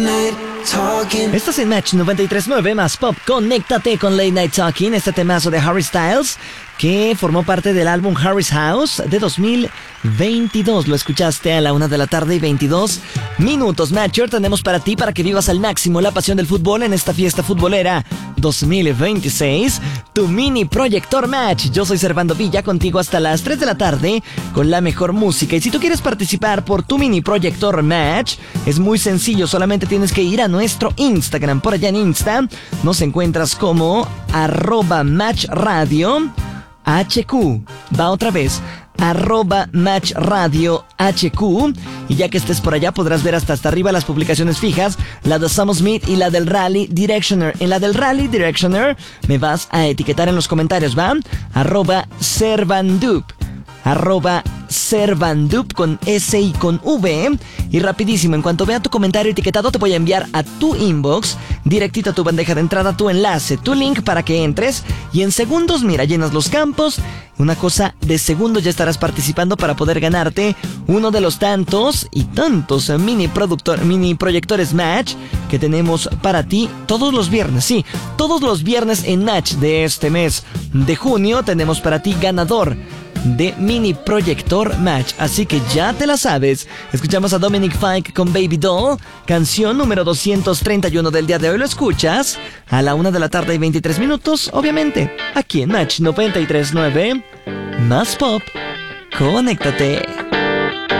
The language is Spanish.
Estás en Match 93.9 más Pop. Conéctate con Late Night Talking, este temazo de Harry Styles que formó parte del álbum Harry's House de 2022. Lo escuchaste a la 1 de la tarde y 22 minutos. Matcher, tenemos para ti para que vivas al máximo la pasión del fútbol en esta fiesta futbolera 2026. Tu mini proyector Match. Yo soy Servando Villa, contigo hasta las 3 de la tarde con la mejor música. Y si tú quieres participar por tu mini proyector Match, es muy sencillo. Solamente tienes que ir a nuestro Instagram. Por allá en Insta nos encuentras como @matchradio HQ. Va otra vez, @matchradio HQ. Y ya que estés por allá podrás ver hasta arriba las publicaciones fijas, la de Sam Smith y la del Rally Directioner. En la del Rally Directioner me vas a etiquetar en los comentarios, ¿va? @Servandup @Servandup con S y con V. Y rapidísimo, en cuanto vea tu comentario etiquetado, te voy a enviar a tu inbox, directito a tu bandeja de entrada, tu enlace, tu link para que entres. Y en segundos, mira, llenas los campos. Una cosa de segundos ya estarás participando para poder ganarte uno de los tantos y tantos mini proyectores Match que tenemos para ti todos los viernes. Sí, todos los viernes en Match de este mes de junio tenemos para ti ganador de mini proyector Match. Así que ya te la sabes. Escuchamos a Dominic Fike con Baby Doll, canción número 231 del día de hoy. Lo escuchas a la 1 de la tarde y 23 minutos, obviamente, aquí en Match 93.9 más Pop. Conéctate.